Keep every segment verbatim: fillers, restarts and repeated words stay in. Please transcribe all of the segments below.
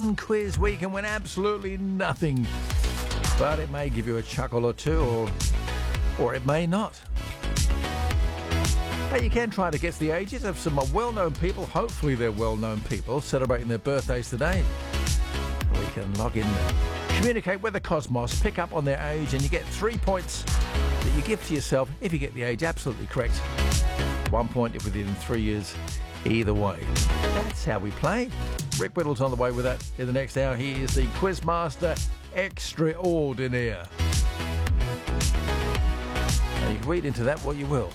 fun quiz where you can win absolutely nothing. But it may give you a chuckle or two, or, or it may not. But you can try to guess the ages of some well-known people. Hopefully they're well-known people celebrating their birthdays today. We can log in, communicate with the cosmos, pick up on their age, and you get three points that you give to yourself if you get the age absolutely correct. One point if within three years, either way. That's how we play. Rick Whittle's on the way with that in the next hour. He is the Quizmaster Extraordinaire. Now you can read into that what you will.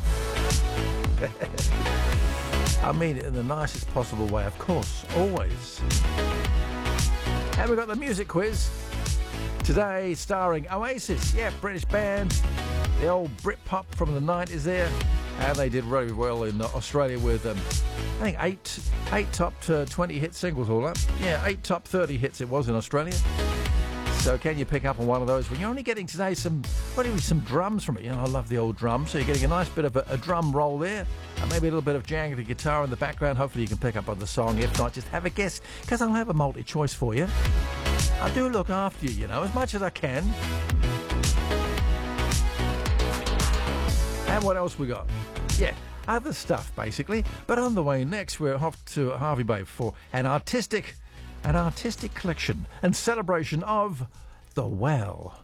I mean it in the nicest possible way, of course, always. And we've got the music quiz today, starring Oasis. Yeah, British band, the old Britpop from the nineties there, and they did really well in Australia with um, I think eight eight top twenty hit singles all up. Yeah, eight top thirty hits it was in Australia. So can you pick up on one of those? Well, you're only getting today some, what are we, some drums from it. You know, I love the old drums. So you're getting a nice bit of a, a drum roll there, and maybe a little bit of jangly guitar in the background. Hopefully you can pick up on the song. If not, just have a guess, because I'll have a multi-choice for you. I do look after you, you know, as much as I can. And what else we got? Yeah, other stuff, basically. But on the way next, we're off to Harvey Bay for an artistic... an artistic collection and celebration of the well.